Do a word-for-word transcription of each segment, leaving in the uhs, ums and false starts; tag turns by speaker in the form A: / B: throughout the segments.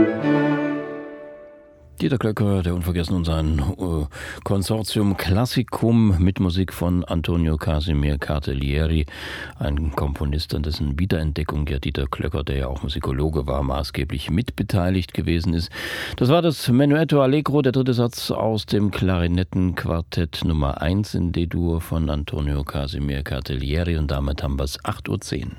A: Dieter Klöcker, der Unvergessen, und sein äh, Konsortium Classicum mit Musik von Antonio Casimir Cartellieri, ein Komponist, an dessen Wiederentdeckung ja Dieter Klöcker, der ja auch Musikologe war, maßgeblich mitbeteiligt gewesen ist. Das war das Menuetto Allegro, der dritte Satz aus dem Klarinettenquartett Nummer eins in D-Dur von Antonio Casimir Cartellieri, und damit haben wir es acht Uhr zehn.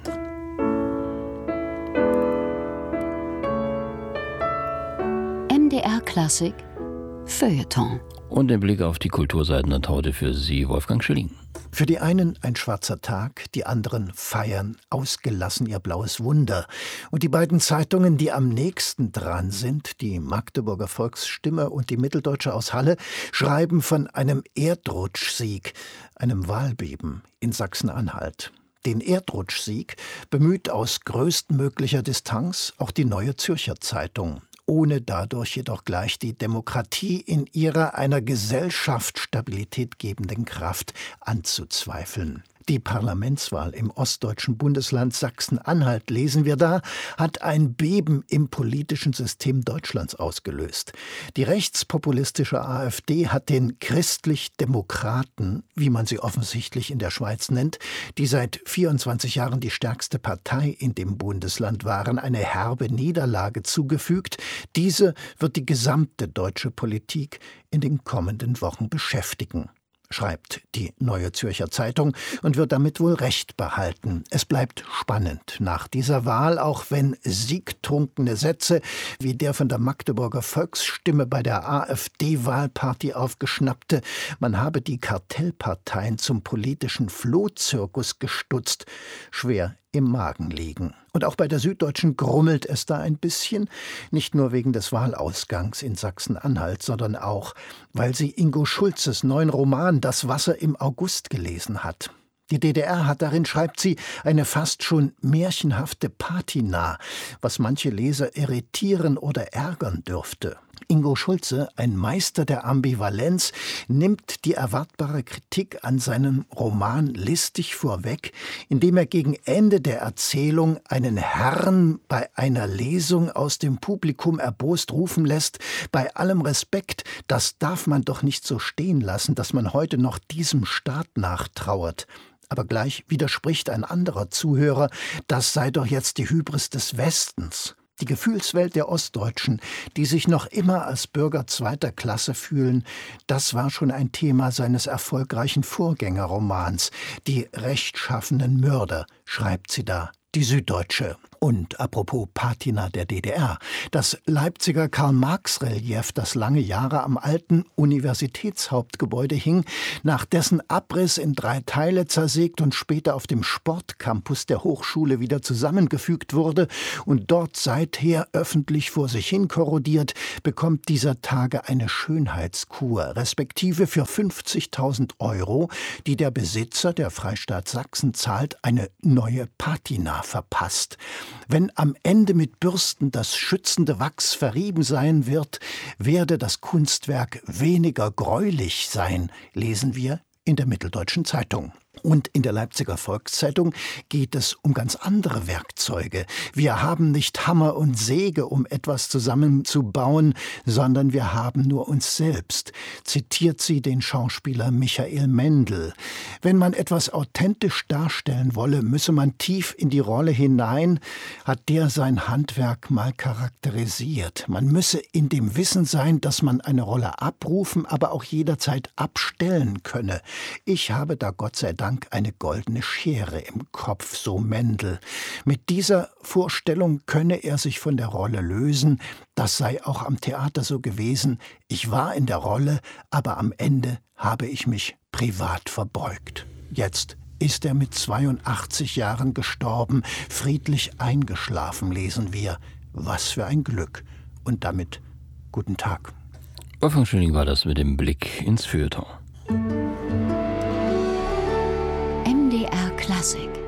B: M D R Klassik Feuilleton.
A: Und den Blick auf die Kulturseiten hat heute für Sie Wolfgang Schilling.
C: Für die einen ein schwarzer Tag, die anderen feiern ausgelassen ihr blaues Wunder. Und die beiden Zeitungen, die am nächsten dran sind, die Magdeburger Volksstimme und die Mitteldeutsche aus Halle, schreiben von einem Erdrutschsieg, einem Wahlbeben in Sachsen-Anhalt. Den Erdrutschsieg bemüht aus größtmöglicher Distanz auch die Neue Zürcher Zeitung, ohne dadurch jedoch gleich die Demokratie in ihrer einer Gesellschaft Stabilität gebenden Kraft anzuzweifeln. Die Parlamentswahl im ostdeutschen Bundesland Sachsen-Anhalt, lesen wir da, hat ein Beben im politischen System Deutschlands ausgelöst. Die rechtspopulistische AfD hat den Christlich-Demokraten, wie man sie offensichtlich in der Schweiz nennt, die seit vierundzwanzig Jahren die stärkste Partei in dem Bundesland waren, eine herbe Niederlage zugefügt. Diese wird die gesamte deutsche Politik in den kommenden Wochen beschäftigen, schreibt die Neue Zürcher Zeitung, und wird damit wohl recht behalten. Es bleibt spannend nach dieser Wahl, auch wenn siegtrunkene Sätze wie der von der Magdeburger Volksstimme bei der AfD-Wahlparty aufgeschnappte, man habe die Kartellparteien zum politischen Flohzirkus gestutzt, schwer im Magen liegen. Und auch bei der Süddeutschen grummelt es da ein bisschen, nicht nur wegen des Wahlausgangs in Sachsen-Anhalt, sondern auch, weil sie Ingo Schulzes neuen Roman »Das Wasser im August« gelesen hat. Die D D R hat darin, schreibt sie, eine fast schon märchenhafte Patina, was manche Leser irritieren oder ärgern dürfte. Ingo Schulze, ein Meister der Ambivalenz, nimmt die erwartbare Kritik an seinem Roman listig vorweg, indem er gegen Ende der Erzählung einen Herrn bei einer Lesung aus dem Publikum erbost rufen lässt: Bei allem Respekt, das darf man doch nicht so stehen lassen, dass man heute noch diesem Staat nachtrauert. Aber gleich widerspricht ein anderer Zuhörer, das sei doch jetzt die Hybris des Westens. Die Gefühlswelt der Ostdeutschen, die sich noch immer als Bürger zweiter Klasse fühlen, das war schon ein Thema seines erfolgreichen Vorgängerromans. Die rechtschaffenen Mörder, schreibt sie da, die Süddeutsche. Und apropos Patina der D D R, das Leipziger Karl-Marx-Relief, das lange Jahre am alten Universitätshauptgebäude hing, nach dessen Abriss in drei Teile zersägt und später auf dem Sportcampus der Hochschule wieder zusammengefügt wurde und dort seither öffentlich vor sich hin korrodiert, bekommt dieser Tage eine Schönheitskur, respektive für fünfzigtausend Euro, die der Besitzer, der Freistaat Sachsen, zahlt, eine neue Patina verpasst. Wenn am Ende mit Bürsten das schützende Wachs verrieben sein wird, werde das Kunstwerk weniger gräulich sein, lesen wir in der Mitteldeutschen Zeitung. Und in der Leipziger Volkszeitung geht es um ganz andere Werkzeuge. Wir haben nicht Hammer und Säge, um etwas zusammenzubauen, sondern wir haben nur uns selbst, zitiert sie den Schauspieler Michael Mendel. Wenn man etwas authentisch darstellen wolle, müsse man tief in die Rolle hinein, hat der sein Handwerk mal charakterisiert. Man müsse in dem Wissen sein, dass man eine Rolle abrufen, aber auch jederzeit abstellen könne. Ich habe da Gott sei Dank eine goldene Schere im Kopf, so Mendel. Mit dieser Vorstellung könne er sich von der Rolle lösen. Das sei auch am Theater so gewesen. Ich war in der Rolle, aber am Ende habe ich mich privat verbeugt. Jetzt ist er mit zweiundachtzig Jahren gestorben, friedlich eingeschlafen, lesen wir. Was für ein Glück. Und damit guten Tag.
A: Wolfgang Schilling war das mit dem Blick ins Feuilleton.
B: M D R Klassik.